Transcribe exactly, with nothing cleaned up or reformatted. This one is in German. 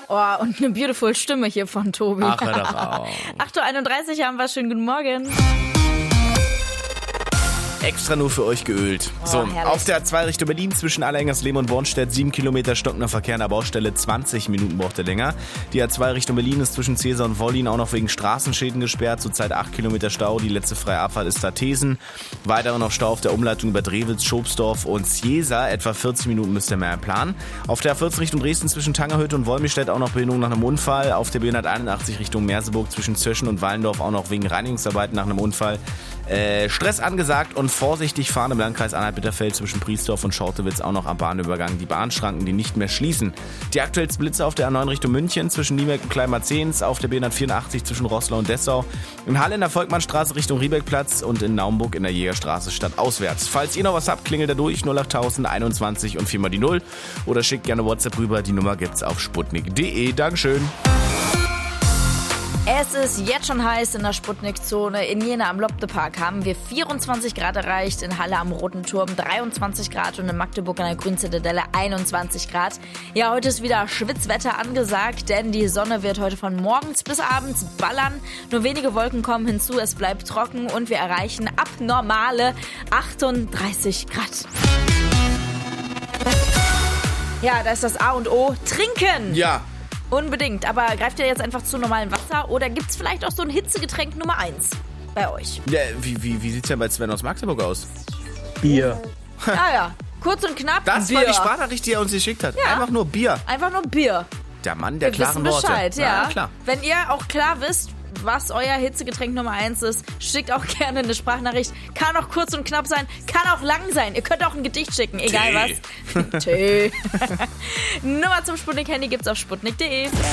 Oh, und eine beautiful Stimme hier von Tobi. Ach, hör doch auf. acht Uhr einunddreißig haben wir, schönen guten Morgen. Extra nur für euch geölt. Oh, so, herrlich. auf der A zwei Richtung Berlin zwischen Allerengersleben und Bornstedt sieben Kilometer stockender Verkehr an der Baustelle, zwanzig Minuten braucht er länger. Die A zwei Richtung Berlin ist zwischen Cäsar und Wollin auch noch wegen Straßenschäden gesperrt, zurzeit acht Kilometer Stau, die letzte freie Abfahrt ist Thartesen. Weiter noch Stau auf der Umleitung über Drewitz, Schobsdorf und Cäsar, etwa vierzig Minuten müsst ihr mehr planen. Auf der A vierzehn Richtung Dresden zwischen Tangerhütte und Wolmirstedt auch noch Behinderung nach einem Unfall. Auf der B hunderteinundachtzig Richtung Merseburg zwischen Zöschen und Wallendorf auch noch wegen Reinigungsarbeiten nach einem Unfall. Äh, Stress angesagt und vorsichtig fahren im Landkreis Anhalt-Bitterfeld zwischen Priesdorf und Schortewitz auch noch am Bahnübergang. Die Bahnschranken, die nicht mehr schließen. Die aktuellsten Blitze auf der A neun Richtung München zwischen Nieberg und Kleinmarzens, auf der B hundertvierundachtzig zwischen Roßlau und Dessau, in Halle in der Volkmannstraße Richtung Riebeckplatz und in Naumburg in der Jägerstraße stadtauswärts. Falls ihr noch was habt, klingelt da durch null achttausend einundzwanzig und viermal die Null oder schickt gerne WhatsApp rüber. Die Nummer gibt's auf sputnik punkt de. Dankeschön. Es ist jetzt schon heiß in der Sputnik-Zone. In Jena am Lobde-Park haben wir vierundzwanzig Grad erreicht, in Halle am Roten Turm dreiundzwanzig Grad und in Magdeburg an der Grünzitadelle einundzwanzig Grad. Ja, heute ist wieder Schwitzwetter angesagt, denn die Sonne wird heute von morgens bis abends ballern. Nur wenige Wolken kommen hinzu, es bleibt trocken und wir erreichen abnormale achtunddreißig Grad. Ja, da ist das A und O. Trinken! Ja. Unbedingt, aber greift ihr jetzt einfach zu normalem Wasser oder gibt es vielleicht auch so ein Hitzegetränk Nummer eins bei euch? Ja, wie, wie, wie sieht's denn bei Sven aus Magdeburg aus? Bier. Ah ja, kurz und knapp, Das Bier. war die Sprachnachricht, die er uns geschickt hat. Ja. Einfach nur Bier. Einfach nur Bier. Der Mann der Wir klaren wissen Worte. Bescheid, ja. ja. Klar. Wenn ihr auch klar wisst, was euer Hitzegetränk Nummer eins ist, schickt auch gerne eine Sprachnachricht. Kann auch kurz und knapp sein, kann auch lang sein. Ihr könnt auch ein Gedicht schicken, egal Tee. was. Tee. Nummer zum Sputnik-Handy gibt's auf sputnik punkt de.